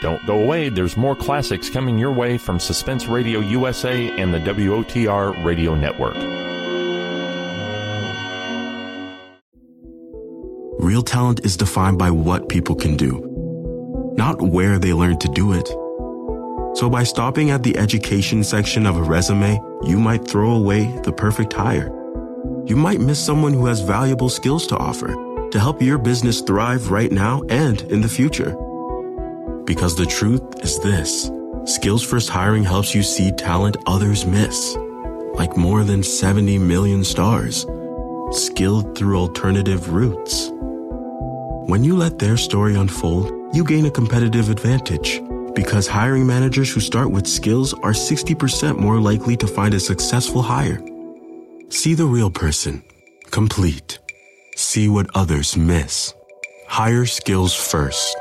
Don't go away. There's more classics coming your way from Suspense Radio USA and the WOTR Radio Network. Real talent is defined by what people can do, not where they learn to do it. So by stopping at the education section of a resume, you might throw away the perfect hire. You might miss someone who has valuable skills to offer to help your business thrive right now and in the future. Because the truth is this: Skills First Hiring helps you see talent others miss, like more than 70 million stars, skilled through alternative routes. When you let their story unfold, you gain a competitive advantage, because hiring managers who start with skills are 60% more likely to find a successful hire. See the real person, complete. See what others miss. Hire skills first.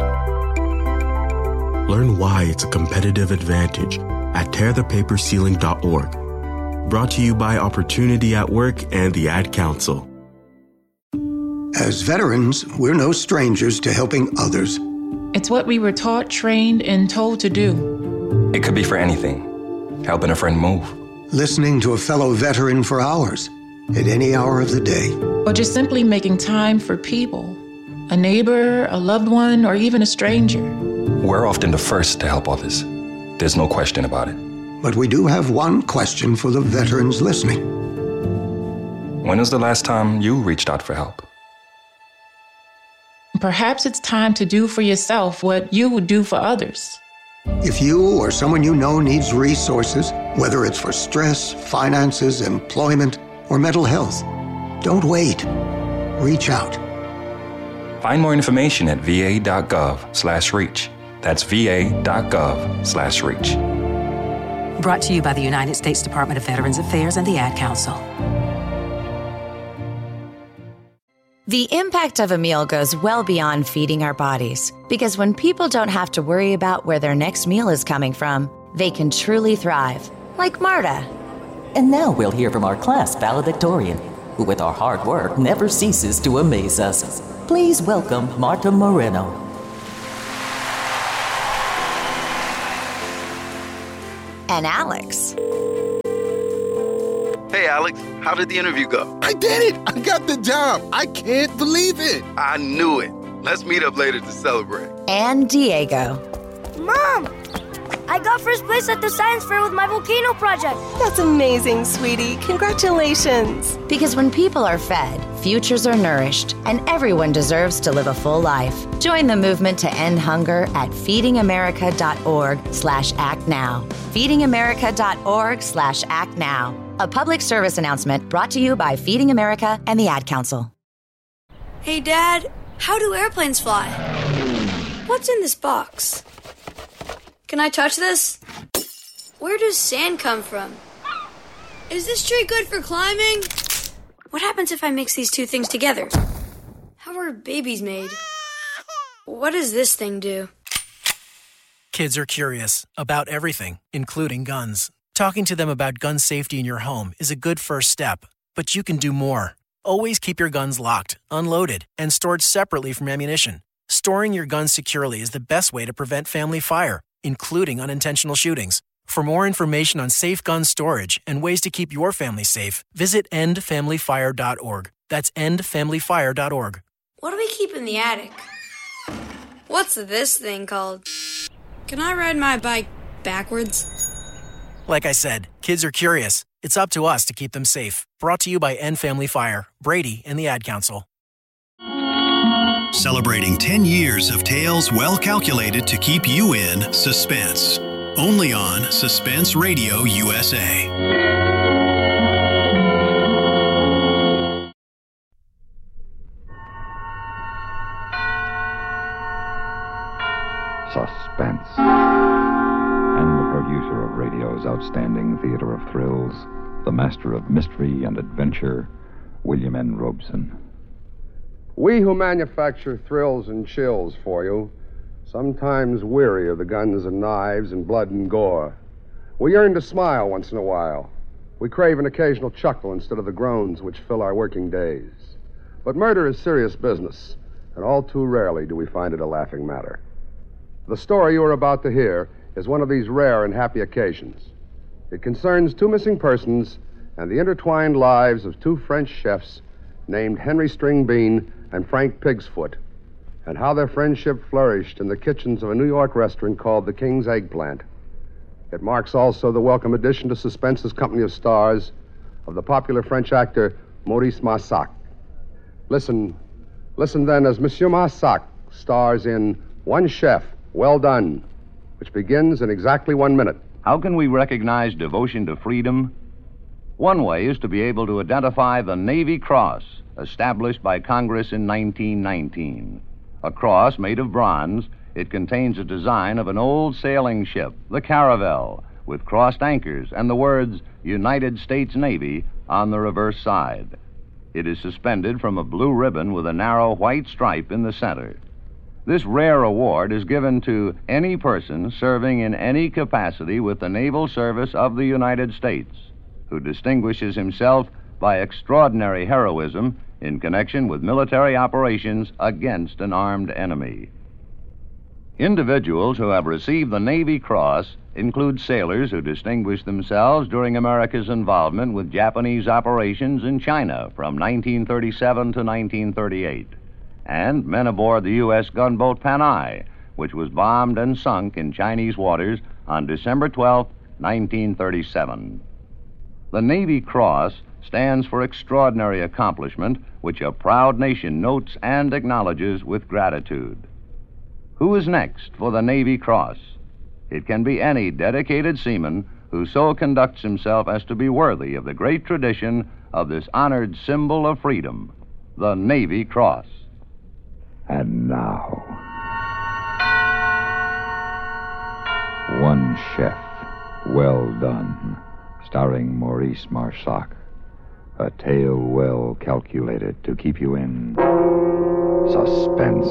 Learn why it's a competitive advantage at tearthepaperceiling.org. Brought to you by Opportunity at Work and the Ad Council. As veterans, we're no strangers to helping others. It's what we were taught, trained, and told to do. It could be for anything. Helping a friend move. Listening to a fellow veteran for hours, at any hour of the day. Or just simply making time for people. A neighbor, a loved one, or even a stranger. We're often the first to help others. There's no question about it. But we do have one question for the veterans listening. When was the last time you reached out for help? Perhaps it's time to do for yourself what you would do for others. If you or someone you know needs resources, whether it's for stress, finances, employment, or mental health, don't wait. Reach out. Find more information at va.gov/reach. That's va.gov/reach. Brought to you by the United States Department of Veterans Affairs and the Ad Council. The impact of a meal goes well beyond feeding our bodies, because when people don't have to worry about where their next meal is coming from, they can truly thrive, like Marta. And now we'll hear from our class valedictorian, who with our hard work never ceases to amaze us. Please welcome Marta Moreno. And Alex. Hey, Alex, how did the interview go? I did it! I got the job! I can't believe it! I knew it. Let's meet up later to celebrate. And Diego. Mom! I got first place at the science fair with my volcano project. That's amazing, sweetie. Congratulations. Because when people are fed, futures are nourished, and everyone deserves to live a full life. Join the movement to end hunger at feedingamerica.org/actnow. feedingamerica.org/actnow. A public service announcement brought to you by Feeding America and the Ad Council. Hey, Dad, how do airplanes fly? What's in this box? Can I touch this? Where does sand come from? Is this tree good for climbing? What happens if I mix these two things together? How are babies made? What does this thing do? Kids are curious about everything, including guns. Talking to them about gun safety in your home is a good first step, but you can do more. Always keep your guns locked, unloaded, and stored separately from ammunition. Storing your guns securely is the best way to prevent family fire, including unintentional shootings. For more information on safe gun storage and ways to keep your family safe, visit endfamilyfire.org. That's endfamilyfire.org. What do we keep in the attic? What's this thing called? Can I ride my bike backwards? Like I said, kids are curious. It's up to us to keep them safe. Brought to you by End Family Fire, Brady, and the Ad Council. Celebrating 10 years of tales well calculated to keep you in suspense. Only on Suspense Radio USA. Suspense. And the producer of radio's outstanding theater of thrills, the master of mystery and adventure, William N. Robeson. We who manufacture thrills and chills for you, sometimes weary of the guns and knives and blood and gore. We yearn to smile once in a while. We crave an occasional chuckle instead of the groans which fill our working days. But murder is serious business, and all too rarely do we find it a laughing matter. The story you are about to hear is one of these rare and happy occasions. It concerns two missing persons and the intertwined lives of two French chefs named Henry Stringbean and Frank Pigsfoot, and how their friendship flourished in the kitchens of a New York restaurant called the King's Eggplant. It marks also the welcome addition to Suspense's company of stars of the popular French actor Maurice Massac. Listen then as Monsieur Massac stars in One Chef, Well Done, which begins in exactly 1 minute. How can we recognize devotion to freedom? One way is to be able to identify the Navy Cross, established by Congress in 1919. A cross made of bronze, it contains a design of an old sailing ship, the Caravel, with crossed anchors and the words United States Navy on the reverse side. It is suspended from a blue ribbon with a narrow white stripe in the center. This rare award is given to any person serving in any capacity with the naval service of the United States, who distinguishes himself by extraordinary heroism in connection with military operations against an armed enemy. Individuals who have received the Navy Cross include sailors who distinguished themselves during America's involvement with Japanese operations in China from 1937 to 1938, and men aboard the U.S. gunboat Panay, which was bombed and sunk in Chinese waters on December 12, 1937. The Navy Cross stands for extraordinary accomplishment, which a proud nation notes and acknowledges with gratitude. Who is next for the Navy Cross? It can be any dedicated seaman who so conducts himself as to be worthy of the great tradition of this honored symbol of freedom, the Navy Cross. And now, One Chef, Well Done, starring Maurice Marsac. A tale well calculated to keep you in suspense.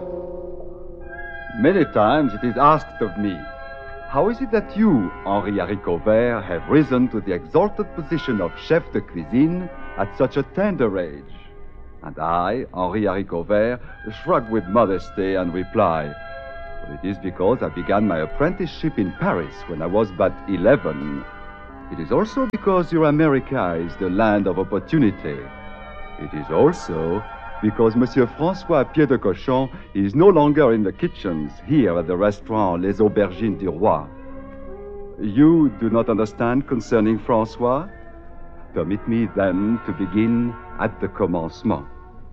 Many times it is asked of me, how is it that you, Henri Haricot-Vert, have risen to the exalted position of chef de cuisine at such a tender age? And I, Henri Haricot-Vert, shrug with modesty and reply, well, it is because I began my apprenticeship in Paris when I was but 11. It is also because your America is the land of opportunity. It is also because Monsieur François Pied de Cochon is no longer in the kitchens here at the restaurant Les Aubergines du Roi. You do not understand concerning François? Permit me then to begin at the commencement.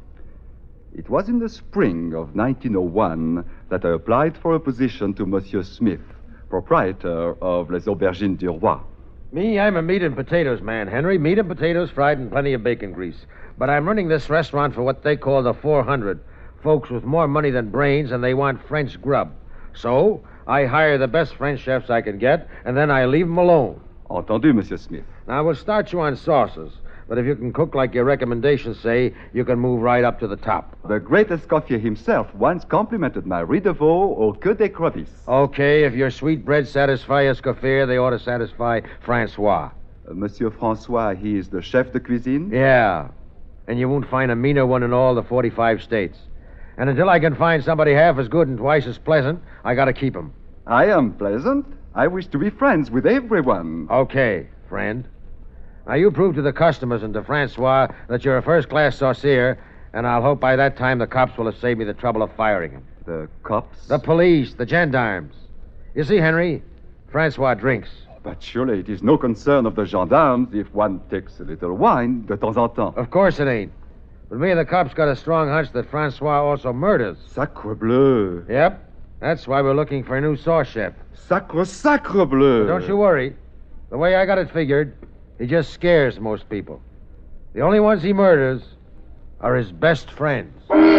It was in the spring of 1901 that I applied for a position to Monsieur Smith, proprietor of Les Aubergines du Roi. Me, I'm a meat and potatoes man, Henry. Meat and potatoes fried in plenty of bacon grease. But I'm running this restaurant for what they call the 400. Folks with more money than brains, and they want French grub. So, I hire the best French chefs I can get, and then I leave them alone. Entendu, Monsieur Smith. Now, we'll start you on sauces. But if you can cook like your recommendations say, you can move right up to the top. The great Escoffier himself once complimented my riz de veau au queue d'écrevisse. Okay, if your sweetbreads satisfy Escoffier, they ought to satisfy Francois. Monsieur Francois, he is the chef de cuisine? Yeah, and you won't find a meaner one in all the 45 states. And until I can find somebody half as good and twice as pleasant, I gotta keep him. I am pleasant. I wish to be friends with everyone. Okay, friend. Now, you prove to the customers and to Francois that you're a first-class saucier, and I'll hope by that time the cops will have saved me the trouble of firing him. The cops? The police, the gendarmes. You see, Henry, Francois drinks. But surely it is no concern of the gendarmes if one takes a little wine de temps en temps. Of course it ain't. But me and the cops got a strong hunch that Francois also murders. Sacre bleu. Yep. That's why we're looking for a new sauce chef. Sacre bleu. But don't you worry. The way I got it figured, he just scares most people. The only ones he murders are his best friends.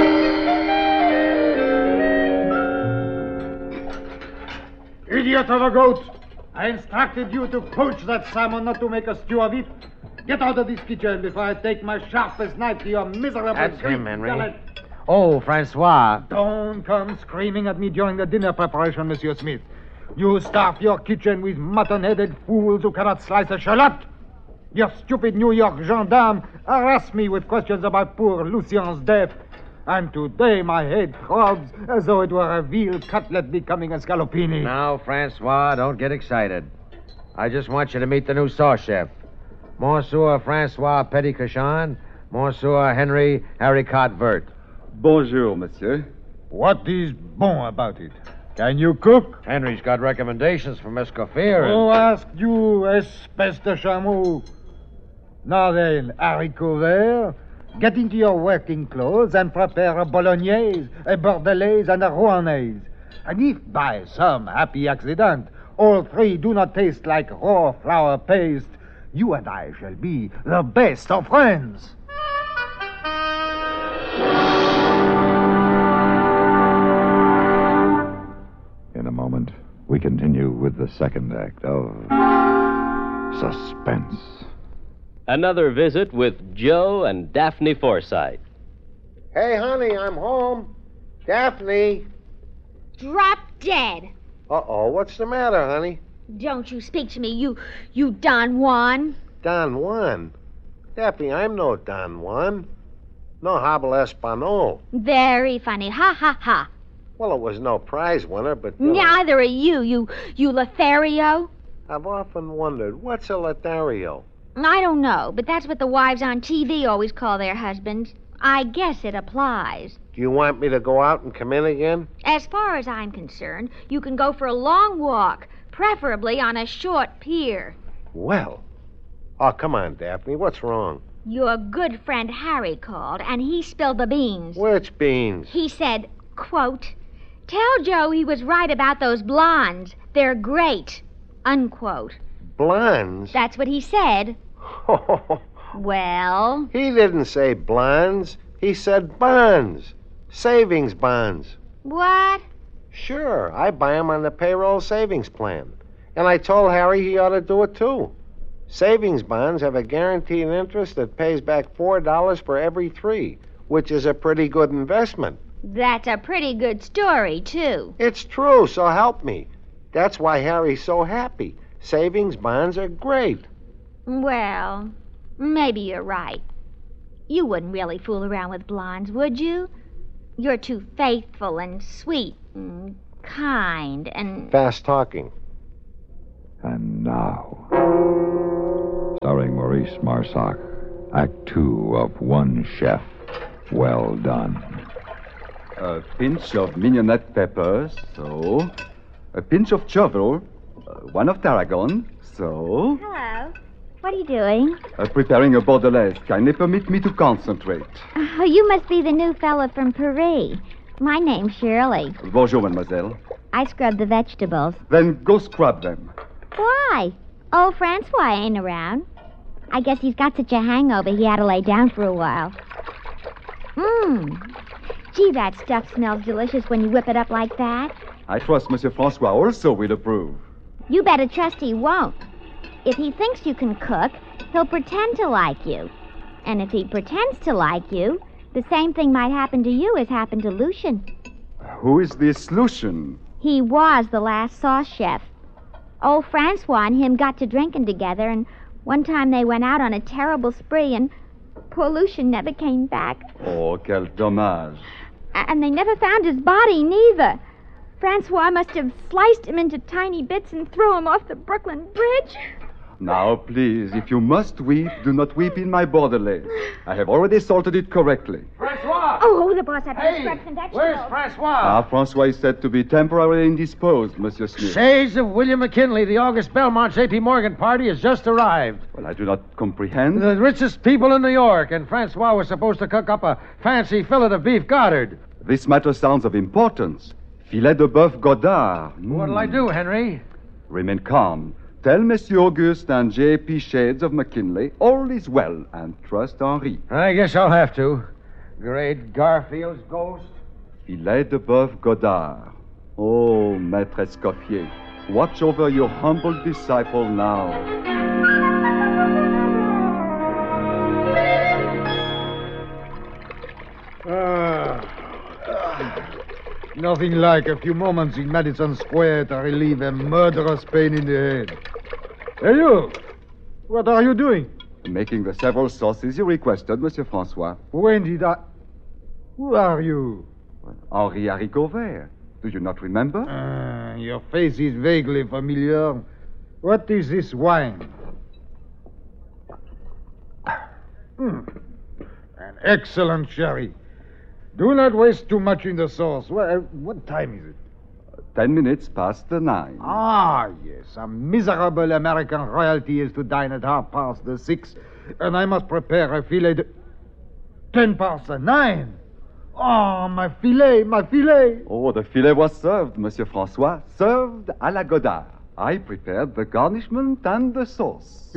Idiot of a goat! I instructed you to poach that salmon, not to make a stew of it. Get out of this kitchen before I take my sharpest knife to your miserable... That's him, Henry. Oh, Francois. Don't come screaming at me during the dinner preparation, Monsieur Smith. You stuff your kitchen with mutton-headed fools who cannot slice a shallot. Your stupid New York gendarme harassed me with questions about poor Lucien's death. And today my head throbs as though it were a veal cutlet becoming a scallopini. Now, Francois, don't get excited. I just want you to meet the new sauce chef. Monsieur Francois Petit-Cochon, Monsieur Henry Haricot Vert. Bonjour, monsieur. What is bon about it? Can you cook? Henry's got recommendations from Escoffier. Who asked you, espèce de chameau? Now then, haricot vert, get into your working clothes and prepare a bolognaise, a bordelaise, and a rouennaise. And if by some happy accident all three do not taste like raw flour paste, you and I shall be the best of friends. In a moment, we continue with the second act of Suspense. Another visit with Joe and Daphne Forsythe. Hey, honey, I'm home. Daphne. Drop dead. Uh-oh, what's the matter, honey? Don't you speak to me, you Don Juan. Don Juan? Daphne, I'm no Don Juan. No habla español. Very funny. Ha, ha, ha. Well, it was no prize winner, but... Neither are you Lothario. I've often wondered, what's a Lothario? I don't know, but that's what the wives on TV always call their husbands. I guess it applies. Do you want me to go out and come in again? As far as I'm concerned, you can go for a long walk, preferably on a short pier. Well. Oh, come on, Daphne. What's wrong? Your good friend Harry called, and he spilled the beans. Which beans? He said, quote, "Tell Joe he was right about those blondes. They're great," unquote. Blondes? That's what he said. Well? He didn't say blondes. He said bonds. Savings bonds. What? Sure. I buy 'em on the payroll savings plan. And I told Harry he ought to do it, too. Savings bonds have a guaranteed interest that pays back $4 for every 3, which is a pretty good investment. That's a pretty good story, too. It's true, so help me. That's why Harry's so happy. Savings bonds are great. Well, maybe you're right. You wouldn't really fool around with blondes, would you? You're too faithful and sweet and kind and... Fast talking. And now, starring Maurice Marsac, Act 2 of One Chef, Well Done. A pinch of mignonette peppers, so. A pinch of chervil, one of tarragon, so. Hello. What are you doing? Preparing a bordelaise. Kindly permit me to concentrate. Oh, you must be the new fella from Paris. My name's Shirley. Bonjour, mademoiselle. I scrub the vegetables. Then go scrub them. Why? Old Francois ain't around. I guess he's got such a hangover he had to lay down for a while. Gee, that stuff smells delicious when you whip it up like that. I trust Monsieur Francois also will approve. You better trust he won't. If he thinks you can cook, he'll pretend to like you. And if he pretends to like you, the same thing might happen to you as happened to Lucien. Who is this Lucien? He was the last sauce chef. Old Francois and him got to drinking together, and one time they went out on a terrible spree, and poor Lucien never came back. Oh, quel dommage. And they never found his body, neither. Francois must have sliced him into tiny bits and threw him off the Brooklyn Bridge. Now, please, if you must weep, do not weep in my bordelaise. I have already salted it correctly. Francois! Oh, the boss had to scrub some vegetables. Where's Francois? Francois is said to be temporarily indisposed, Monsieur Smith. Shades of William McKinley, the August Belmont J.P. Morgan party has just arrived. Well, I do not comprehend. The richest people in New York, and Francois was supposed to cook up a fancy fillet of beef Goddard. This matter sounds of importance. Filet de boeuf Godard. What'll I do, Henry? Remain calm. Tell Monsieur Auguste and J.P. Shades of McKinley all is well, and trust Henri. I guess I'll have to. Great Garfield's ghost. Filet de boeuf Godard. Oh, Maître Escoffier, watch over your humble disciple now. Nothing like a few moments in Madison Square to relieve a murderous pain in the head. Hey, you! What are you doing? Making the several sauces you requested, Monsieur Francois. When did I... Who are you? Henri Haricot Vert. Do you not remember? Your face is vaguely familiar. What is this wine? An excellent sherry. Do not waste too much in the sauce. What time is it? 10 minutes past the 9. Ah, yes. A miserable American royalty is to dine at 6:30, and I must prepare a filet de... 9:10. Oh, my filet, my filet. Oh, the filet was served, Monsieur Francois. Served à la Godard. I prepared the garnishment and the sauce.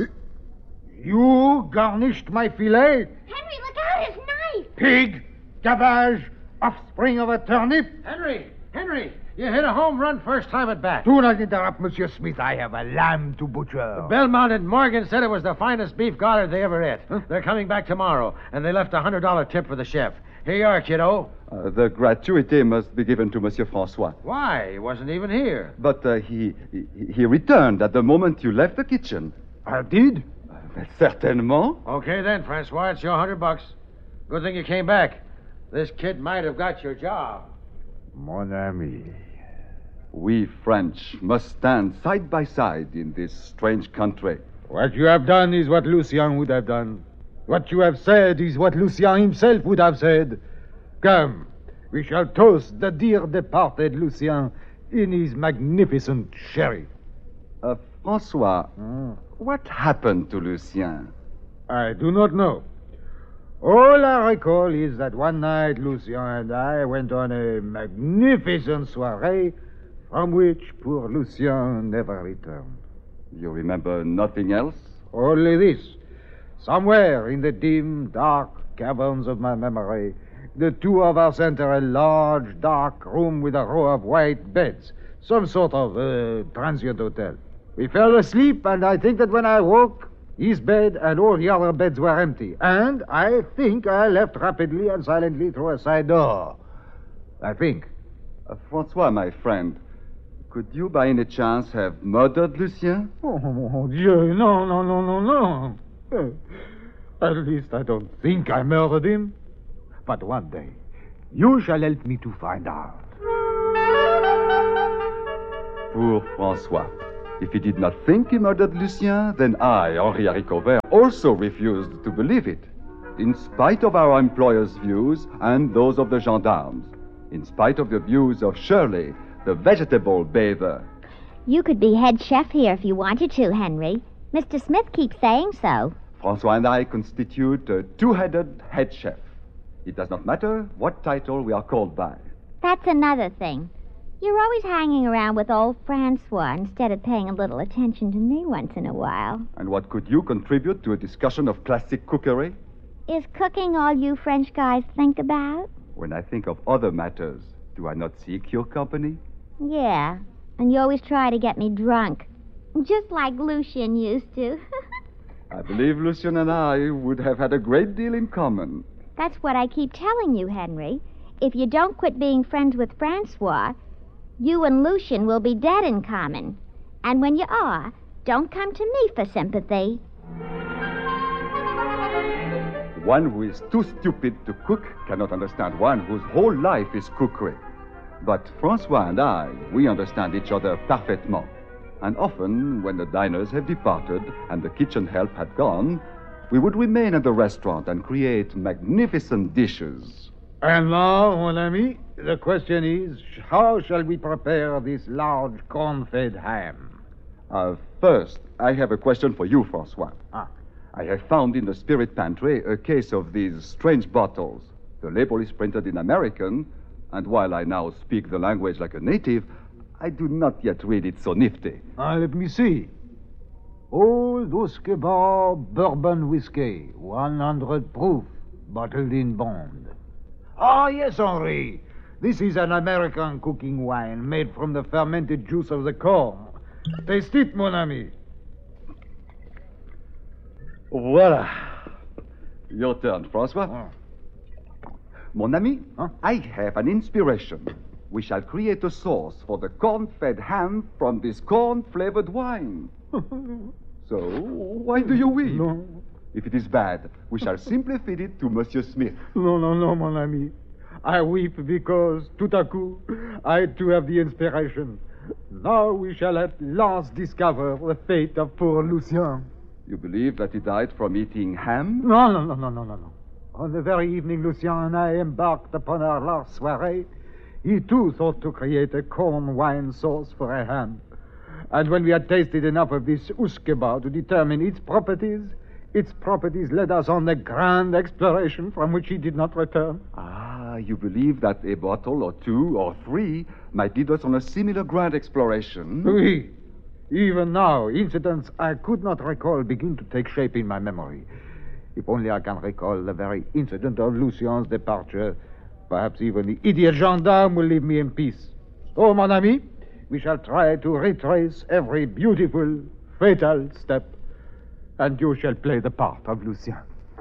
You garnished my filet? Henry, look out, his knife! Pig, cabbage, offspring of a turnip. Henry, you hit a home run first time at bat. Do not interrupt, Monsieur Smith. I have a lamb to butcher. Belmont and Morgan said it was the finest beef Goddard they ever ate. They're coming back tomorrow, and they left a $100 tip for the chef. Here you are, kiddo. The gratuity must be given to Monsieur Francois. Why? He wasn't even here. But he returned at the moment you left the kitchen. I did? Certainement. Okay then, Francois, it's your $100. Good thing you came back. This kid might have got your job. Mon ami. We French must stand side by side in this strange country. What you have done is what Lucien would have done. What you have said is what Lucien himself would have said. Come, we shall toast the dear departed Lucien in his magnificent sherry. Francois, what happened to Lucien? I do not know. All I recall is that one night Lucien and I went on a magnificent soiree from which poor Lucien never returned. You remember nothing else? Only this. Somewhere in the dim, dark caverns of my memory, the two of us enter a large, dark room with a row of white beds, some sort of transient hotel. We fell asleep, and I think that when I woke, his bed and all the other beds were empty. And I think I left rapidly and silently through a side door. I think. Francois, my friend, could you by any chance have murdered Lucien? Oh, mon Dieu, no. At least I don't think I murdered him. But one day, you shall help me to find out. Poor Francois. If he did not think he murdered Lucien, then I, Henri Haricot Vert, also refused to believe it. In spite of our employer's views and those of the gendarmes. In spite of the views of Shirley, the vegetable bather. You could be head chef here if you wanted to, Henry. Mr. Smith keeps saying so. Francois and I constitute a two-headed head chef. It does not matter what title we are called by. That's another thing. You're always hanging around with old Francois instead of paying a little attention to me once in a while. And what could you contribute to a discussion of classic cookery? Is cooking all you French guys think about? When I think of other matters, do I not seek your company? Yeah, and you always try to get me drunk. Just like Lucien used to. I believe Lucien and I would have had a great deal in common. That's what I keep telling you, Henry. If you don't quit being friends with Francois, you and Lucien will be dead in common. And when you are, don't come to me for sympathy. One who is too stupid to cook cannot understand one whose whole life is cookery. But Francois and I, we understand each other parfaitement. And often, when the diners have departed and the kitchen help had gone, we would remain at the restaurant and create magnificent dishes. And now, mon ami, the question is, how shall we prepare this large corn-fed ham? First, I have a question for you, Francois. I have found in the spirit pantry a case of these strange bottles. The label is printed in American, and while I now speak the language like a native, I do not yet read it so nifty. Let me see. Old Usquebaugh Bourbon Whiskey, 100 proof, bottled in bond. Yes, Henri. This is an American cooking wine made from the fermented juice of the corn. Taste it, mon ami. Voila. Your turn, Francois. Mon ami, I have an inspiration. We shall create a sauce for the corn-fed ham from this corn-flavored wine. So, why do you weep? No. If it is bad, we shall simply feed it to Monsieur Smith. No, mon ami. I weep because, tout à coup, I too have the inspiration. Now we shall at last discover the fate of poor Lucien. You believe that he died from eating ham? No. On the very evening Lucien and I embarked upon our last soirée, he too thought to create a corn wine sauce for a ham. And when we had tasted enough of this usquebaugh to determine its properties led us on a grand exploration from which he did not return. Ah, you believe that a bottle or two or three might lead us on a similar grand exploration? Oui. Even now, incidents I could not recall begin to take shape in my memory. If only I can recall the very incident of Lucien's departure, perhaps even the idiot gendarme will leave me in peace. So, mon ami, we shall try to retrace every beautiful, fatal step, and you shall play the part of Lucien.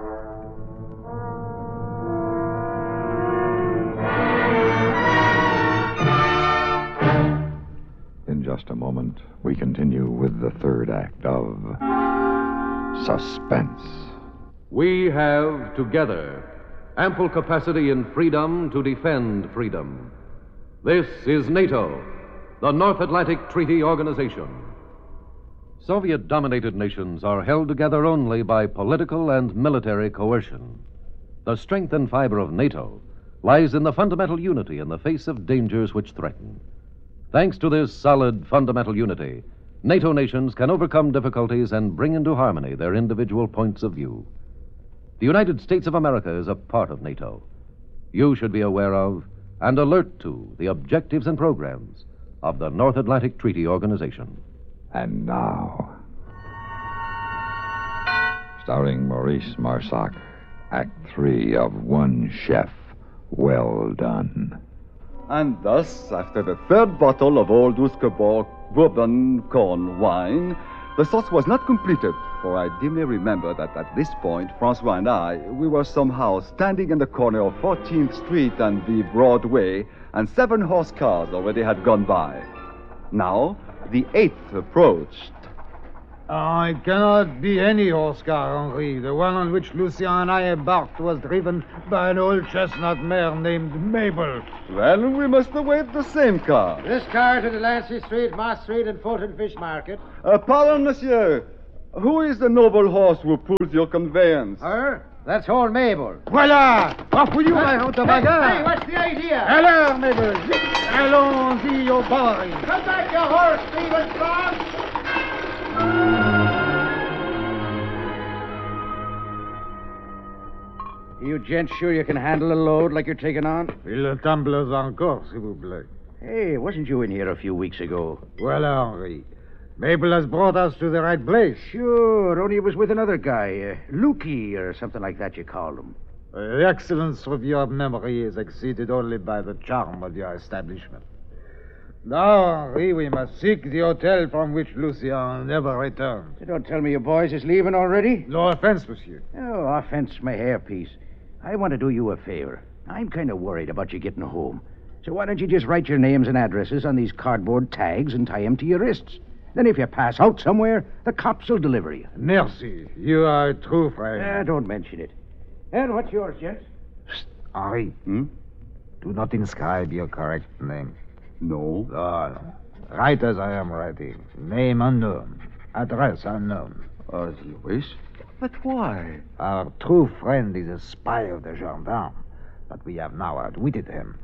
In just a moment, we continue with the third act of Suspense. We have, together, ample capacity and freedom to defend freedom. This is NATO, the North Atlantic Treaty Organization. Soviet-dominated nations are held together only by political and military coercion. The strength and fiber of NATO lies in the fundamental unity in the face of dangers which threaten. Thanks to this solid fundamental unity, NATO nations can overcome difficulties and bring into harmony their individual points of view. The United States of America is a part of NATO. You should be aware of and alert to the objectives and programs of the North Atlantic Treaty Organization. And now, starring Maurice Marsac, Act 3 of One Chef, Well Done. And thus, after the third bottle of old Usquebaugh bourbon corn wine, the sauce was not completed, for I dimly remember that at this point, Francois and we were somehow standing in the corner of 14th Street and the Broadway, and 7 horse cars already had gone by. Now, the 8th approached. It cannot be any horse car, Henri. The one on which Lucien and I embarked was driven by an old chestnut mare named Mabel. Well, we must await the same car. This car to Delancey Street, Moss Street, and Fulton Fish Market. Pardon, monsieur. Who is the noble horse who pulls your conveyance? Her? That's old Mabel. Voilà! Off with you, my hote de bagarre! Hey, what's the idea? Alors, Mabel, allons-y au bar. Come back, your horse, Stephen Fox! You gents sure you can handle a load like you're taking on? Il tumblers encore, s'il vous plaît. Hey, wasn't you in here a few weeks ago? Well, Henri, Mabel has brought us to the right place. Sure, only it was with another guy, Lukey or something like that you called him. The excellence of your memory is exceeded only by the charm of your establishment. Now, Henri, we must seek the hotel from which Lucien never returned. You don't tell me your boys is leaving already? No offense, monsieur. Oh, offense, my hairpiece. I want to do you a favor. I'm kind of worried about you getting home. So why don't you just write your names and addresses on these cardboard tags and tie them to your wrists? Then if you pass out somewhere, the cops will deliver you. Merci. You are a true friend. Don't mention it. And what's yours, gents? Henri. Do not inscribe your correct name. No. No. Write as I am writing. Name unknown. Address unknown. As you wish. But why? Our true friend is a spy of the gendarme, but we have now outwitted him.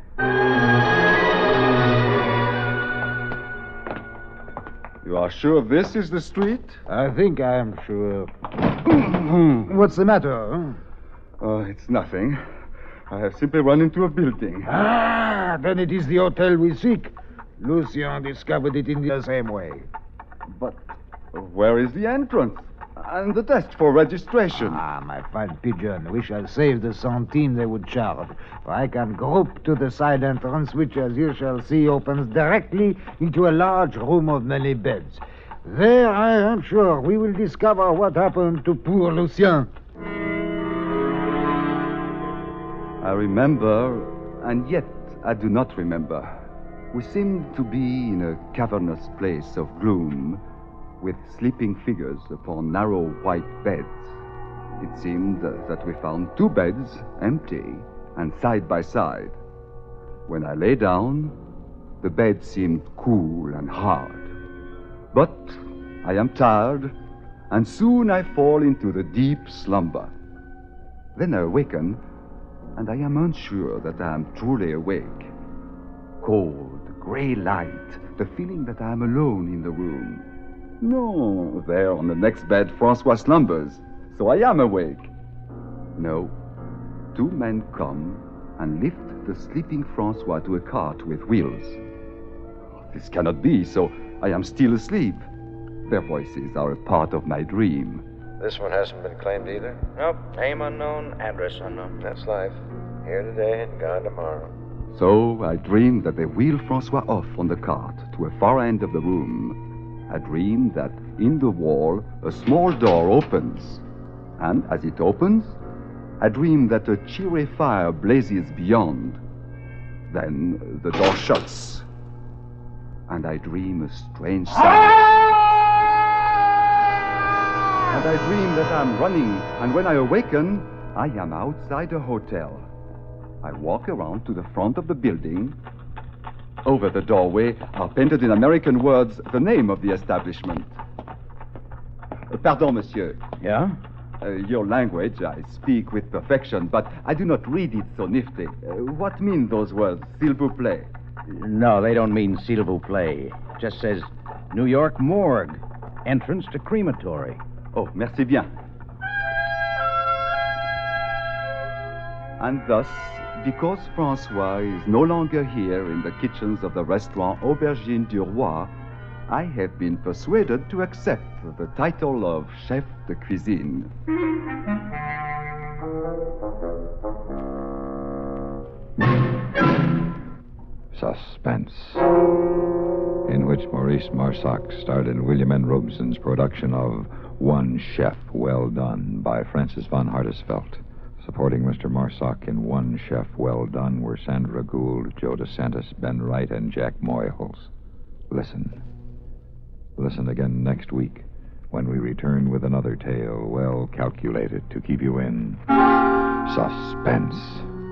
You are sure this is the street? I think I am sure. What's the matter? It's nothing. I have simply run into a building. Then it is the hotel we seek. Lucien discovered it in the same way. But where is the entrance? And the test for registration? My fine pigeon, we shall save the centime they would charge. For I can grope to the side entrance, which, as you shall see, opens directly into a large room of many beds. There, I am sure, we will discover what happened to poor Lucien. I remember, and yet I do not remember. We seemed to be in a cavernous place of gloom, with sleeping figures upon narrow white beds. It seemed that we found 2 beds empty, and side by side. When I lay down, the bed seemed cool and hard. But I am tired, and soon I fall into the deep slumber. Then I awaken, and I am unsure that I am truly awake. Cold, gray light, the feeling that I am alone in the room. No, there on the next bed, Francois slumbers, so I am awake. No, two men come and lift the sleeping Francois to a cart with wheels. This cannot be, so I am still asleep. Their voices are a part of my dream. This one hasn't been claimed either? Nope. Name unknown, address unknown. That's life. Here today and gone tomorrow. So I dream that they wheel Francois off on the cart to a far end of the room. I dream that in the wall a small door opens. And as it opens, I dream that a cheery fire blazes beyond. Then the door shuts. And I dream a strange sound. And I dream that I'm running, and when I awaken, I am outside a hotel. I walk around to the front of the building. Over the doorway are painted in American words the name of the establishment. Pardon, monsieur. Yeah? Your language I speak with perfection, but I do not read it so nifty. What mean those words, s'il vous plaît? No, they don't mean s'il vous plaît. Just says New York Morgue. Entrance to crematory. Oh, merci bien. And thus, because Francois is no longer here in the kitchens of the restaurant Aubergine du Roi, I have been persuaded to accept the title of chef de cuisine. Suspense, in which Maurice Marsac starred in William N. Robeson's production of One Chef Well Done by Francis von Hartesveldt. Supporting Mr. Marsac in One Chef Well Done were Sandra Gould, Joe DeSantis, Ben Wright, and Jack Moyles. Listen. Listen again next week when we return with another tale well calculated to keep you in suspense.